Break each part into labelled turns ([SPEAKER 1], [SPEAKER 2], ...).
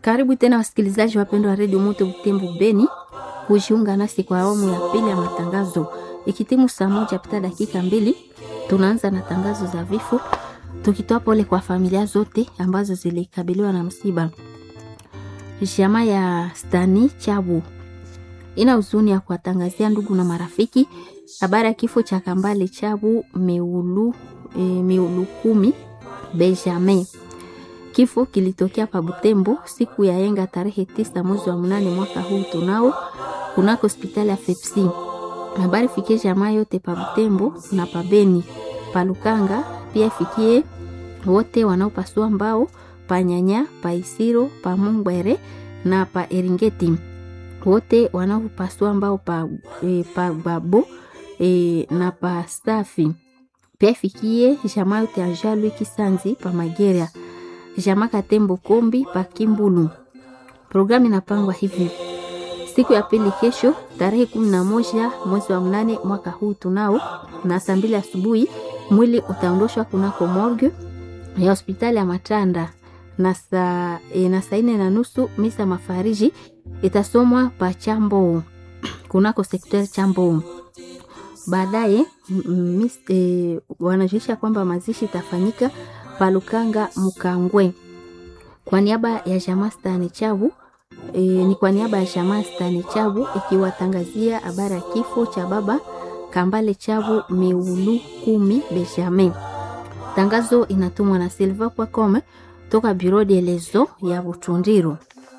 [SPEAKER 1] Karibu tena wasikilizaji wapendwa wa Radio Moto Butembo Beni kujiunga nasi kwa awamu ya pili ya matangazo. Ikitimu saa moja pita dakika 2, tunaanza na tangazo za vifo, tukitoa pole kwa familia zote ambazo zilikabiliwa na msiba. Jamaa ya Stani Chabu ina huzuni ya kuwatangazia ndugu na marafiki habari ya kifo cha Kambale Chabu Meulukumi Benjamin. Kifo kilitokea pa Butembo siku ya yenga tarehe 9 mwezi wa 8 mwaka huu tunao kunako hospitali ya Fepsi. Habari fikie jamaa yote pa Butembo na pa Beni, pa Lukanga, pia fikie wote wanaopasua mbao pa Nyanya, pa Isiro, pa Mungwere na pa Eringeti. Wote wanaopasua mbao pa Babo na pa Stafi. Pia fikie jamaa yote ya Jalui Kisanzi pa Mageria. Jamaa Katembo Kombi pa Kimbulu. Programu inapangwa hivi: siku ya pili kesho tarehe 11 mwezi wa 8 mwaka huu tunao na saa 2 asubuhi mwili utaondoshwa kunako morgue ya hospitali ya Matanda na saa 4:30 misa mafariji itasomwa pa Chambo kunako sekta Chambo. Baadaye wanajulisha kwamba mazishi itafanyika Palukanga Mukangwe. Kwa niaba ya jamaa Stani Chabu ikiwatangazia habari ya kifo cha baba Kambale Chabu Meulukumi Benjamin. Tangazo inatumwa na Silva.com toka Bureau de Lezo ya Butundiro.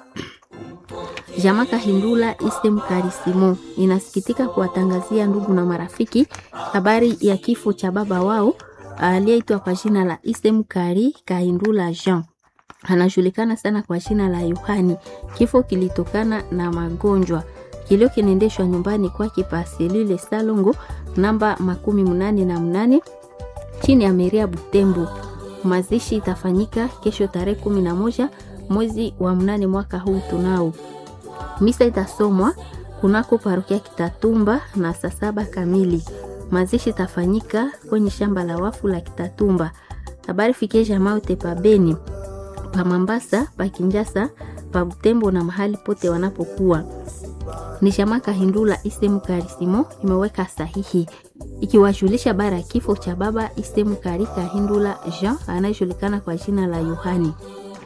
[SPEAKER 1] Jamaa Kahindula Istem Karisimo inasikitika kuwatangazia ndugu na marafiki habari ya kifo cha baba wao aliyeitwa kwa jina la Istem Kahindula Jean. Anajulikana sana kwa jina la Yohani. Kifo kilitokana na magonjwa. Kilio kinaendeshwa nyumbani kwake pa Selule Salongo namba 88 chini ya Meria Butembo. Mazishi itafanyika kesho tarehe 11 mwezi wa 8 mwaka huu tunao. Misa itasomwa kunako parokia Kitatumba na saa 7 kamili. Mazishi itafanyika kwenye shamba la wafu la Kitatumba. Habari fikie jamaa yote pa Beni, pa Mambasa, pa Kinjasa, pa Butembo na mahali pote wanapokuwa. Ni jamaa Kahindula Isemu Karisimo imeweka sahihi ikiwajulisha habari ya kifo cha baba Isemu Kahindula Jean anayejulikana kwa jina la Yohani.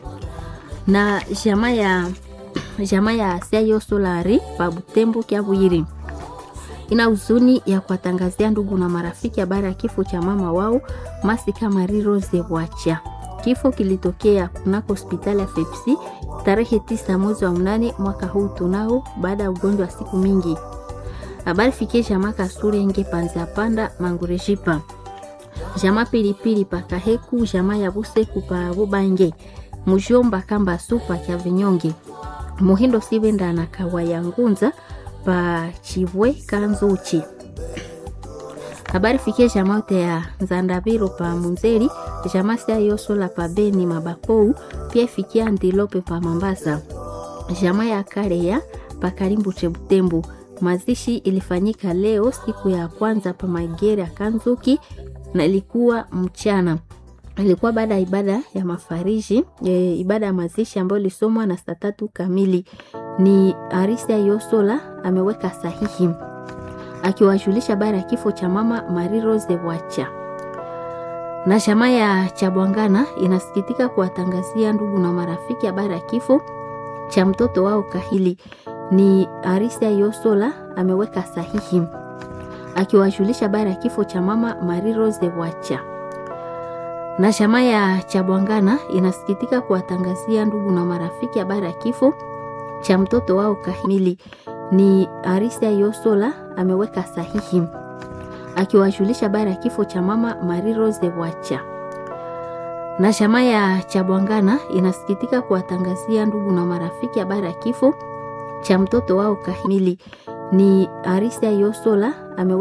[SPEAKER 1] Na jamaa ya Seyo Solari pa Butembo Kiabwiri ina huzuni ya kuwatangazia ndugu na marafiki habari ya kifo cha mama wao Masika Marie Rose Wacha. Kifo kilitokea kunako hospitali ya Fepsi tarehe 9 mwezi wa 8 mwaka huu tunao baada ya ugonjwa wa siku mingi. Habari fikie jamaa Kasuri Nge Panza Panda Mangurejipa. Jamaa Pilipili pa Kaheku, jamaa ya Buseku pa Bubange. Mujomba Kamba Supa kya Vinyonge. Muhindo Sibenda na Kawaya Ngunza pa Chibwe Kanzuchi. Habari fikie jamaa yote ya Nzandabiro pa Munzeri, jamaa sia Yosola pa Beni Mabapou, pia fikia Antilope pa Mambasa. Jamaa ya Karea pa Karimbu Butembo. Mazishi ilifanyika leo siku ya kwanza pa Magere ya Kanzuki na ilikuwa mchana. Ilikuwa baada ya ibada ya mafariji, ibada ya mazishi ambayo ilisomwa na saa 3 kamili. Ni Arisia Yosola ameweka sahihi akiwajulisha habari ya kifo cha mama Marie Rose Wacha. Na jamaa ya Chabwangana inasikitika kuwatangazia ndugu na marafiki habari ya kifo cha mtoto wao Kahili. Ni Arisia Yosola ameweka sahihi akiwajulisha habari ya kifo cha mama Marie Rose Wacha. Na jamaa ya Chabwangana inasikitika kuwatangazia ndugu na marafiki habari ya kifo cha mtoto wao Kahili. Ni Arisia Yosola ameweka sahihi akiwajulisha habari ya kifo cha mama Marie Rose Wacha. Na jamaa ya Chabwangana inasikitika kuwatangazia ndugu na marafiki habari ya kifo cha mtoto wao Kahili. Ni Arisia Yosola